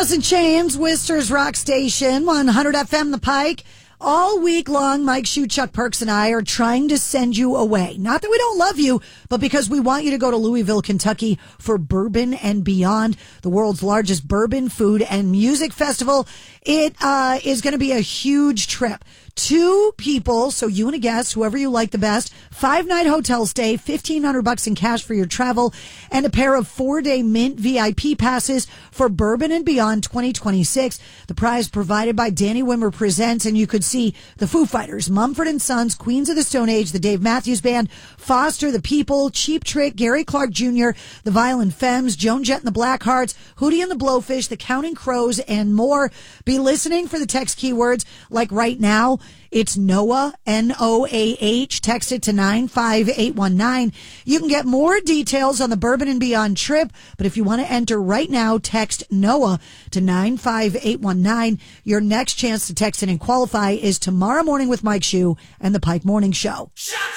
Alice in Chains, Worcester's Rock Station, 100 FM The Pike. All week long, Mike Shue, Chuck Perks, and I are trying to send you away. Not that we don't love you, but because we want you to go to Louisville, Kentucky for Bourbon and Beyond, the world's largest bourbon, food, and music festival. It is going to be a huge trip. 2 people, so you and a guest, whoever you like the best, 5-night hotel stay, $1,500 in cash for your travel, and a pair of 4-day Mint VIP passes for Bourbon and Beyond 2026. The prize provided by Danny Wimmer Presents, and you could see the Foo Fighters, Mumford & Sons, Queens of the Stone Age, the Dave Matthews Band, Foster, The People, Cheap Trick, Gary Clark Jr., the Violent Femmes, Joan Jett and the Blackhearts, Hootie and the Blowfish, the Counting Crows, and more. Be listening for the text keywords like right now. It's Noah, N-O-A-H. Text it to 95819. You can get more details on the Bourbon and Beyond trip, but if you want to enter right now, text Noah to 95819. Your next chance to text in and qualify is tomorrow morning with Mike Shue and the Pike Morning Show.